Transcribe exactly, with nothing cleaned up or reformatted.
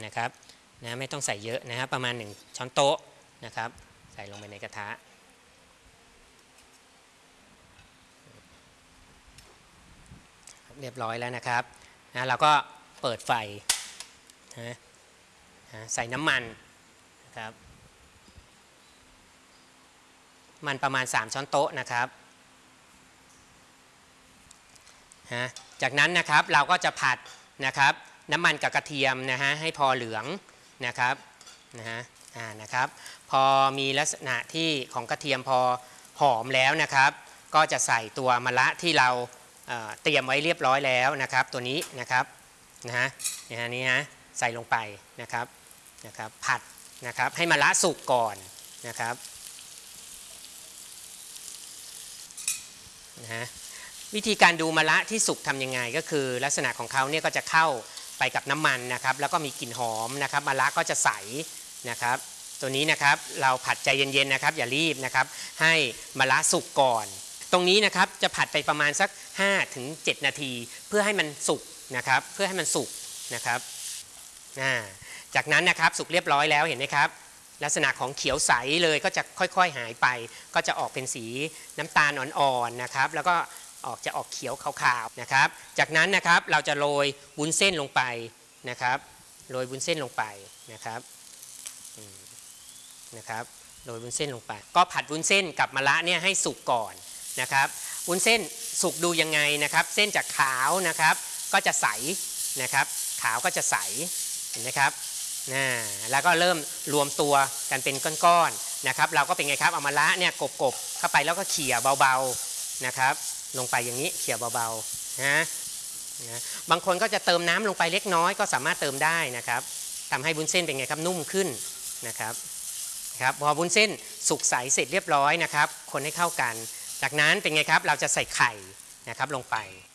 นะครับนะไม่ต้องใส่เยอะนะครับประมาณหนึ่งช้อนโต๊ะนะครับใส่ลงไปในกระทะเรียบร้อยแล้วนะครับนะเราก็เปิดไฟนะใส่น้ำมันนะครับมันประมาณสามช้อนโต๊ะนะครับนะจากนั้นนะครับเราก็จะผัดนะครับน้ำมันกับกระเทียมนะฮะให้พอเหลืองนะครับนะฮะอ่านะครับพอมีลักษณะที่ของกระเทียมพอหอมแล้วนะครับก็จะใส่ตัวมะระที่เราเอ่อเตรียมไว้เรียบร้อยแล้วนะครับตัวนี้นะครับนะฮะนี่ฮะนี่ฮะใส่ลงไปนะครับนะครับผัดนะครับให้มะระสุกก่อนนะครับนะฮะวิธีการดูมะระที่สุกทำยังไงก็คือลักษณะของเขาเนี่ยก็จะเข้าไปกับน้ำมันนะครับแล้วก็มีกลิ่นหอมนะครับมะระก็จะใสนะครับตัวนี้นะครับเราผัดใจเย็นๆนะครับอย่ารีบนะครับให้มะระสุกก่อนตรงนี้นะครับจะผัดไปประมาณสัก ห้าถึงเจ็ด นาทีเพื่อให้มันสุกนะครับเพื่อให้มันสุกนะครับจากนั้นนะครับสุกเรียบร้อยแล้วเห็นไหมครับลักษณะของเขียวใสเลยก็จะค่อยๆหายไปก็จะออกเป็นสีน้ำตาลอ่อนๆนะครับแล้วก็ออกจะออกเขียวขาวๆนะครับจากนั้นนะครับเราจะโรยวุ้นเส้นลงไปนะครับโรยวุ้นเส้นลงไปนะครับนะครับโรยวุ้นเส้นลงไปก็ผัดวุ้นเส้นกับมะระเนี่ยให้สุกก่อนนะครับวุ้นเส้นสุกดูยังไงนะครับเส้นจากขาวนะครับก็จะใสนะครับขาวก็จะใสเห็นไหมครับนะแล้วก็เริ่มรวมตัวกันเป็นก้อนๆนะครับเราก็เป็นไงครับเอามะระเนี่ยกบๆเข้าไปแล้วก็เขี่ยเบาๆนะครับลงไปอย่างนี้เขี่ยเบาๆนะนะบางคนก็จะเติมน้ำลงไปเล็กน้อยก็สามารถเติมได้นะครับทำให้วุ้นเส้นเป็นไงครับนุ่มขึ้นนะครับครับพอวุ้นเส้นสุกใสเสร็จเรียบร้อยนะครับคนให้เข้ากันจากนั้นเป็นไงครับเราจะใส่ไข่นะครับลงไป